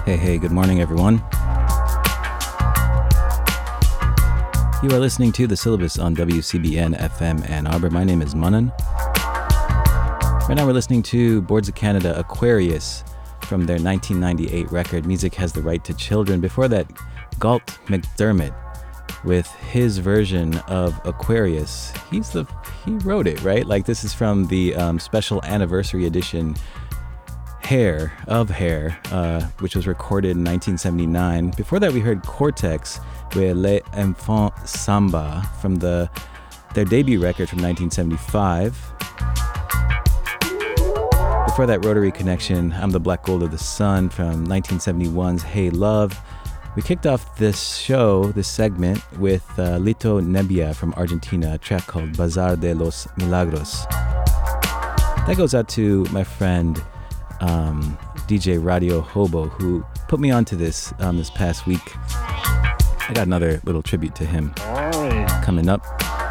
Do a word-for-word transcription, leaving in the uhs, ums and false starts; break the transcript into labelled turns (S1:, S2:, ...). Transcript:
S1: Hey, hey, good morning, everyone. You are listening to The Syllabus on W C B N F M Ann Arbor. My name is Manan. Right now we're listening to Boards of Canada Aquarius from their nineteen ninety-eight record, Music Has the Right to Children. Before that, Galt McDermott with his version of Aquarius. He's the, he wrote it, right? Like this is from the um, special anniversary edition Hair of Hair, uh, which was recorded in nineteen seventy-nine. Before that, we heard Cortex with Les Enfants Samba from the their debut record from nineteen seventy-five. Before that, Rotary Connection, I'm the Black Gold of the Sun from nineteen seventy-one's Hey Love. We kicked off this show, this segment, with uh, Lito Nebbia from Argentina, a track called Bazar de los Milagros. That goes out to my friend um, D J Radio Hobo, who put me onto this um, this past week. I got another little tribute to him coming up.